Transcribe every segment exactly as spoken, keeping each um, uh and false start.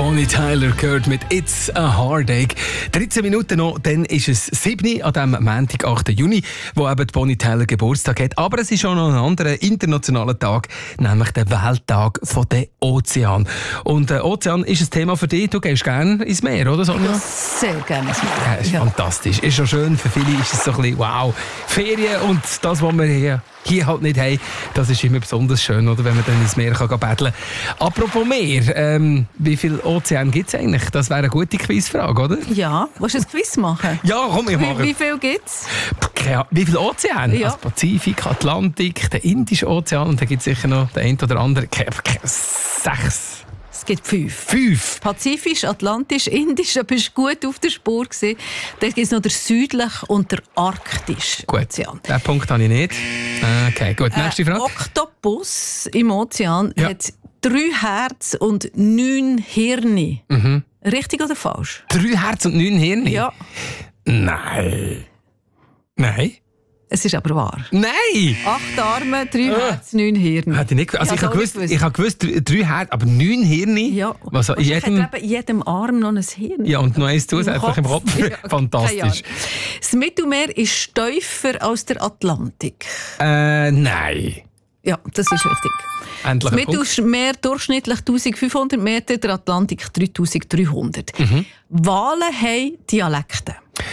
Bonnie Tyler gehört mit «It's a Heartache». dreizehn Minuten noch, dann ist es sieben an diesem Montag, achten Juni, wo eben die Bonnie Tyler Geburtstag hat. Aber es ist auch noch ein anderer internationaler Tag, nämlich der Welttag der Ozean. Und der Ozean ist ein Thema für dich. Du gehst gerne ins Meer, oder Sonja? Sehr gerne ins Meer. Ja, ist ja. fantastisch. Ist schon schön. Für viele ist es so ein bisschen wow. Ferien und das, was wir hier hier halt nicht haben, das ist immer besonders schön, oder, wenn man dann ins Meer kann paddeln kann. Apropos Meer, ähm, wie viele Ozeane gibt es eigentlich? Das wäre eine gute Quizfrage, oder? Ja, willst du ein Quiz machen? Ja, komm, ich mache. Wie, wie viel gibt es? Wie viele Ozeane? Ja. Also Pazifik, Atlantik, der Indische Ozean und dann gibt es sicher noch den einen oder anderen. Sechs. Es gibt fünf. Fünf? Pazifisch, Atlantisch, Indisch, da bist du gut auf der Spur gewesen. Dann gibt es noch der südliche und der arktische Ozean. Den Punkt habe ich nicht. Okay, gut. Nächste Frage. Ein Oktopus im Ozean ja. hat drei Herzen und neun Hirne. Mhm. Richtig oder falsch? Drei Herzen und neun Hirne? Ja. Nein. Nein? Es ist aber wahr. Nein! Acht Arme, drei äh. Herzen, neun Hirne. Hätte ich nicht gewusst. Also ich, ich habe gewusst, gewusst. ich habe gewusst, drei, drei Herzen, aber neun Hirne? Ja. Was, in jedem... hat eben jedem Arm noch ein Hirn. Ja, und noch eins zusätzlich im Kopf. Im Kopf. Ja, fantastisch. Das Mittelmeer ist tiefer als der Atlantik. Äh, nein. Ja, das ist richtig. Endlich das Mittelmeer durchschnittlich eintausendfünfhundert Meter, der Atlantik dreitausenddreihundert. Mhm. Wale haben Dialekte.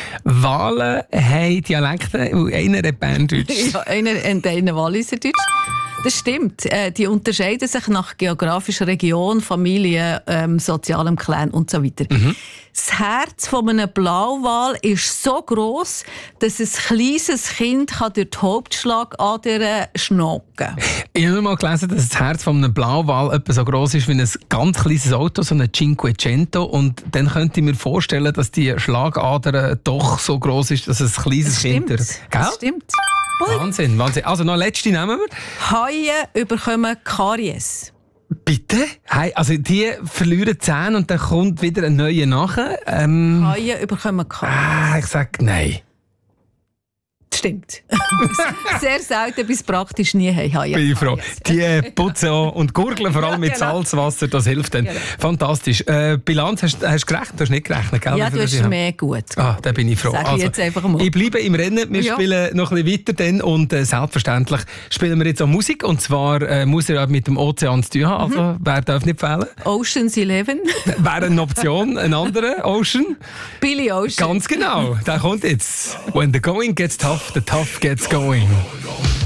Wale haben Dialekte und einer hat Berndeutsch. Ja, einer und einer Walliserdeutsch. Das stimmt. Äh, die unterscheiden sich nach geografischer Region, Familie, ähm, sozialem Clan und so weiter. Mhm. Das Herz von einem Blauwal ist so gross, dass ein kleines Kind kann durch die Hauptschlagader schnacken kann. Ich habe mal gelesen, dass das Herz von einem Blauwal etwa so gross ist wie ein ganz kleines Auto, so ein Cinquecento. Und dann könnte ich mir vorstellen, dass die Schlagader doch so gross ist, dass ein kleines das Kind... Stimmt. Durch... Das stimmt. Wahnsinn, Wahnsinn. Also noch letzte nehmen wir. Haie bekommen Karies. Bitte? Hey, also die verlieren Zähne und dann kommt wieder ein neuer nachher. Ähm, Haie bekommen Karies. Ah, ich sage nein. Stimmt. Sehr selten bis praktisch nie haben Haie. Bin ich froh. Die putzen und gurgeln vor allem ja, mit genau. Salzwasser, das hilft dann. Genau. Fantastisch. Äh, Bilanz, hast du gerechnet? Du hast nicht gerechnet, gell? Ja, du hast mehr gut. Ah, da bin ich froh. Sag ich, also, jetzt einfach mal. Ich bleibe im Rennen. Wir ja. spielen noch ein bisschen weiter dann und äh, selbstverständlich spielen wir jetzt auch Musik. Und zwar äh, muss er mit dem Ozean zu tun haben. Also, mhm. wer darf nicht fehlen? Ocean's Eleven. Wäre eine Option, ein anderer Ocean. Billy Ocean. Ganz genau. Der kommt jetzt. When the going gets tough, the tough gets going.